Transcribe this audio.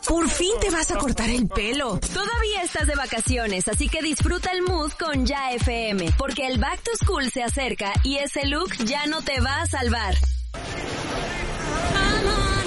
Por fin te vas a cortar el pelo. Todavía estás de vacaciones, así que disfruta el mood con Ya FM, porque el Back to School se acerca y ese look ya no te va a salvar.